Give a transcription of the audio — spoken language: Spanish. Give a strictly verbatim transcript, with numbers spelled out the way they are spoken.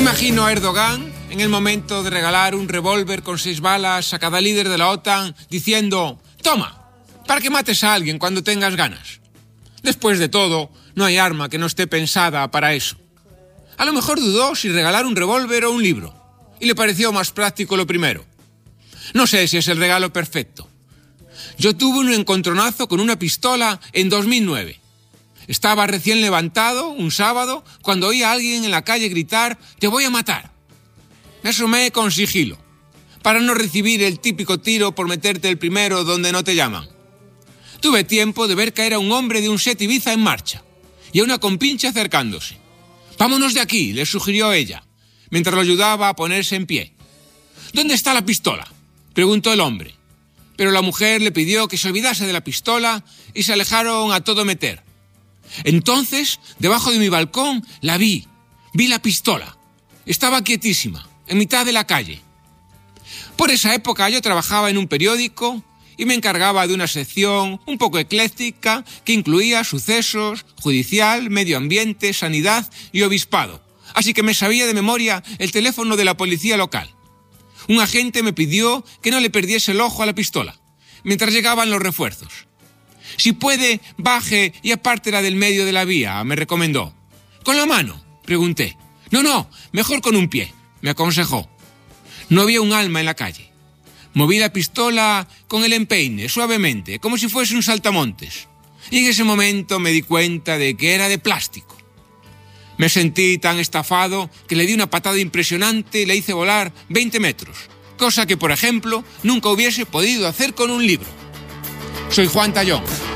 imagino a Erdogan en el momento de regalar un revólver con seis balas a cada líder de la OTAN diciendo: «Toma, para que mates a alguien cuando tengas ganas». Después de todo, no hay arma que no esté pensada para eso. A lo mejor dudó si regalar un revólver o un libro, y le pareció más práctico lo primero. No sé si es el regalo perfecto. Yo tuve un encontronazo con una pistola en dos mil nueve. Estaba recién levantado un sábado cuando oí a alguien en la calle gritar: «¡Te voy a matar!». Me asomé con sigilo, para no recibir el típico tiro por meterte el primero donde no te llaman. Tuve tiempo de ver caer a un hombre de un Seat Ibiza en marcha y a una compinche acercándose. «Vámonos de aquí», le sugirió ella, mientras lo ayudaba a ponerse en pie. «¿Dónde está la pistola?», preguntó el hombre, pero la mujer le pidió que se olvidase de la pistola y se alejaron a todo meter. Entonces, debajo de mi balcón, la vi, vi la pistola. Estaba quietísima, en mitad de la calle. Por esa época yo trabajaba en un periódico y me encargaba de una sección un poco ecléctica que incluía sucesos, judicial, medio ambiente, sanidad y obispado. Así que me sabía de memoria el teléfono de la policía local. Un agente me pidió que no le perdiese el ojo a la pistola, mientras llegaban los refuerzos. «Si puede, baje y apártela del medio de la vía», me recomendó. «¿Con la mano?», pregunté. «No, no, mejor con un pie», me aconsejó. No había un alma en la calle. Moví la pistola con el empeine, suavemente, como si fuese un saltamontes. Y en ese momento me di cuenta de que era de plástico. Me sentí tan estafado que le di una patada impresionante y le hice volar veinte metros, cosa que, por ejemplo, nunca hubiese podido hacer con un libro. Soy Juan Tallón.